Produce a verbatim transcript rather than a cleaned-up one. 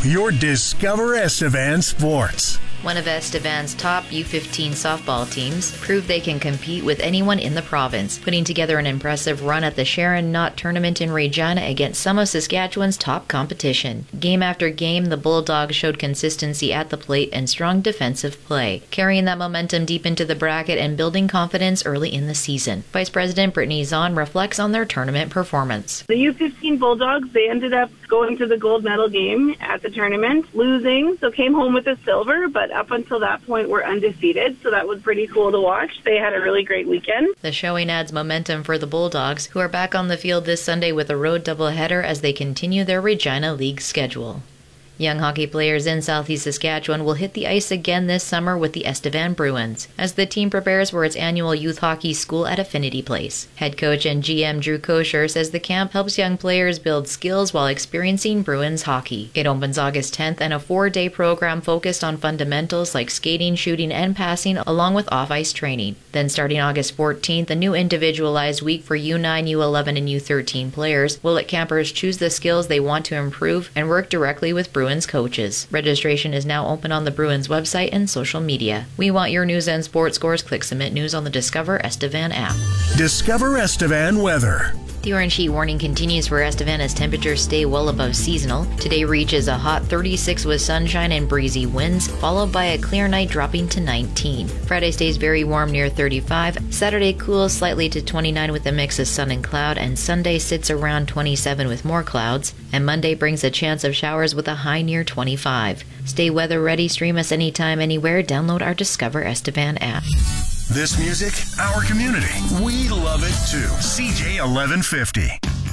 your Discover Estevan Sports. One of Estevan's top U fifteen softball teams proved they can compete with anyone in the province, putting together an impressive run at the Sharon Knott tournament in Regina against some of Saskatchewan's top competition. Game after game, the Bulldogs showed consistency at the plate and strong defensive play, carrying that momentum deep into the bracket and building confidence early in the season. Vice President Brittany Zahn reflects on their tournament performance. The U fifteen Bulldogs, they ended up going to the gold medal game at the tournament, losing, so came home with a silver, but up until that point were undefeated, so that was pretty cool to watch. They had a really great weekend. The showing adds momentum for the Bulldogs, who are back on the field this Sunday with a road doubleheader as they continue their Regina League schedule. Young hockey players in Southeast Saskatchewan will hit the ice again this summer with the Estevan Bruins, as the team prepares for its annual youth hockey school at Affinity Place. Head coach and G M Drew Kosher says the camp helps young players build skills while experiencing Bruins hockey. It opens August tenth, and a four-day program focused on fundamentals like skating, shooting, and passing, along with off-ice training. Then starting August fourteenth, a new individualized week for U nine, U eleven, and U thirteen players will let campers choose the skills they want to improve and work directly with Bruins Bruins coaches. Registration is now open on the Bruins website and social media. We want your news and sports scores. Click Submit News on the Discover Estevan app. Discover Estevan weather. The orange heat warning continues for Estevan as temperatures stay well above seasonal. Today reaches a hot thirty-six with sunshine and breezy winds, followed by a clear night dropping to nineteen. Friday stays very warm near thirty-five. Saturday cools slightly to twenty-nine with a mix of sun and cloud, and Sunday sits around twenty-seven with more clouds. And Monday brings a chance of showers with a high near twenty-five. Stay weather ready, stream us anytime, anywhere. Download our Discover Estevan app. This music, our community. We love it too. C J eleven fifty.